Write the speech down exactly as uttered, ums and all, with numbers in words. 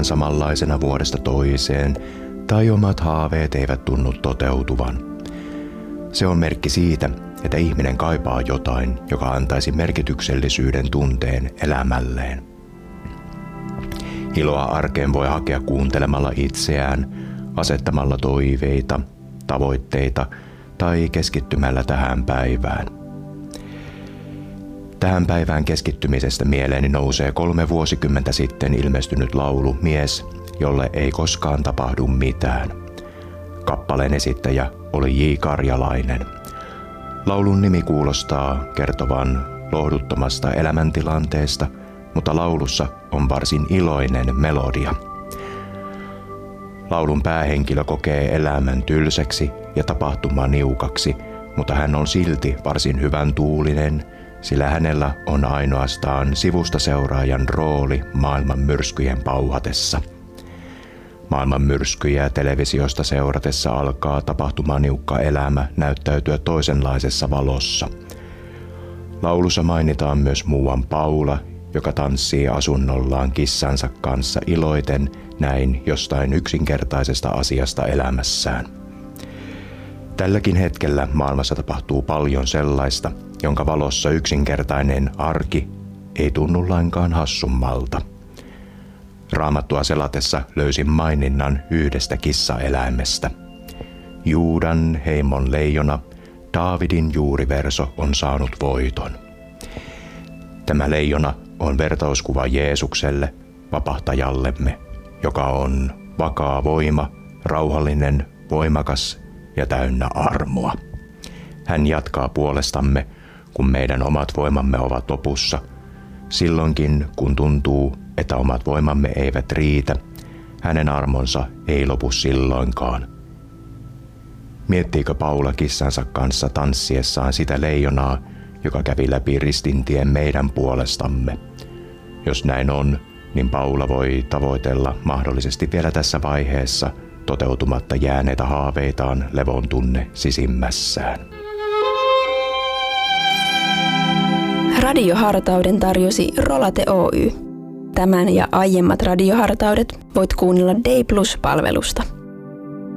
samanlaisena vuodesta toiseen tai omat haaveet eivät tunnu toteutuvan. Se on merkki siitä, että ihminen kaipaa jotain, joka antaisi merkityksellisyyden tunteen elämälleen. Iloa arkeen voi hakea kuuntelemalla itseään, asettamalla toiveita, tavoitteita tai keskittymällä tähän päivään. Tähän päivään keskittymisestä mieleeni nousee kolme vuosikymmentä sitten ilmestynyt laulu Mies, jolle ei koskaan tapahdu mitään. Kappaleen esittäjä oli J. Karjalainen. Laulun nimi kuulostaa kertovan lohduttomasta elämäntilanteesta, mutta laulussa on varsin iloinen melodia. Laulun päähenkilö kokee elämän tylsäksi ja tapahtuma niukaksi, mutta hän on silti varsin hyvän tuulinen, sillä hänellä on ainoastaan sivusta seuraajan rooli maailman myrskyjen pauhatessa. Maailman myrskyjä televisiosta seuratessa alkaa tapahtumaniukka elämä näyttäytyä toisenlaisessa valossa. Laulussa mainitaan myös muuan Paula, joka tanssii asunnollaan kissansa kanssa iloiten näin jostain yksinkertaisesta asiasta elämässään. Tälläkin hetkellä maailmassa tapahtuu paljon sellaista, jonka valossa yksinkertainen arki ei tunnu lainkaan hassummalta. Raamattua selatessa löysin maininnan yhdestä kissaeläimestä. Juudan heimon leijona, Daavidin juuriverso on saanut voiton. Tämä leijona on vertauskuva Jeesukselle, vapahtajallemme, joka on vakaa voima, rauhallinen, voimakas ja täynnä armoa. Hän jatkaa puolestamme, kun meidän omat voimamme ovat lopussa. Silloinkin, kun tuntuu, että omat voimamme eivät riitä, hänen armonsa ei lopu silloinkaan. Miettiikö Paula kissansa kanssa tanssiessaan sitä leijonaa, joka kävi läpi ristintien meidän puolestamme? Jos näin on, niin Paula voi tavoitella mahdollisesti vielä tässä vaiheessa toteutumatta jääneitä haaveitaan levon tunne sisimmässään. Radiohartauden tarjosi Rolate Oy. Tämän ja aiemmat radiohartaudet voit kuunnella Day Plus-palvelusta.